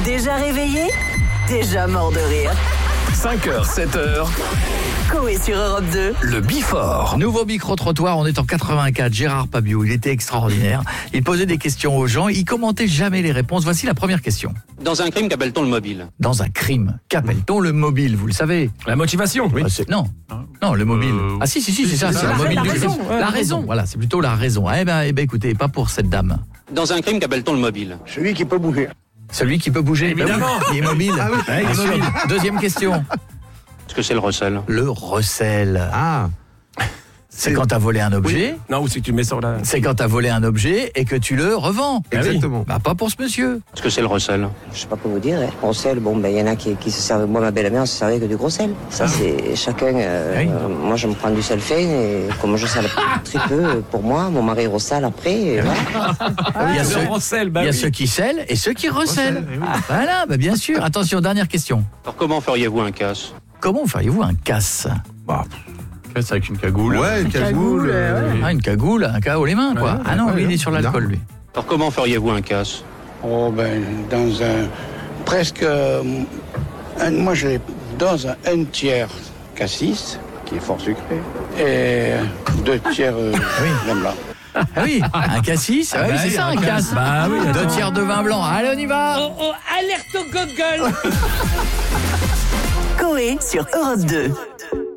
Déjà réveillé, déjà mort de rire. 5h, 7h, Coé sur Europe 2. le Bifort. Nouveau micro-trottoir, on est en 84, Gérard Pabiou, il était extraordinaire. Il posait des questions aux gens, il commentait jamais les réponses. Voici la première question. Dans un crime, qu'appelle-t-on le mobile? Dans un crime, qu'appelle-t-on le mobile, vous le savez? La motivation. Ah, non, le mobile. Ah si, c'est ça, c'est la mobile. la du raison, crime. ouais, La la raison, voilà, c'est plutôt la raison. Eh ben, écoutez, pas pour cette dame. Dans un crime, qu'appelle-t-on le mobile? Celui qui peut bouger. Celui qui peut bouger. Évidemment. Bah oui, il est mobile. Ouais, Bien il est sûr. mobile. Deuxième question. Est-ce que c'est le recel? Le recel. Ah. C'est quand t'as volé un objet. Non, ou si tu mets ça là. C'est quand t'as volé un objet et que tu le revends. Exactement. Bah pas pour ce monsieur. Est-ce que c'est le recel? Je sais pas quoi vous dire. Gros sel, bon, ben, il y en a qui se servent. Moi, ma belle-mère se servait que du gros sel. Ça, c'est chacun. Oui. Moi, je me prends du sel fin et comme je sale très peu pour moi, mon mari ressale après. Et voilà. Il y a, Le ceux, recel, il y a ceux qui scellent et ceux qui recèlent. Voilà, bah bien sûr. Attention, dernière question. Alors comment feriez-vous un casse? Comment feriez-vous un casse? Casse avec une cagoule. Ouais, une cagoule. Ah, une cagoule, un KO les mains, quoi. Ouais, Ah non, ouais, lui, il ouais. est sur l'alcool, lui. Alors comment feriez-vous un casse? Oh ben, dans un presque, moi je l'ai dans un tiers cassis qui est fort sucré et 2 tiers vin blanc. Ah oui, un cassis, ah oui, c'est ça, un casse. Bah oui, 2 tiers de vin blanc. Allez, on y va. Oh, alerte au gogol. Coé sur Europe 2.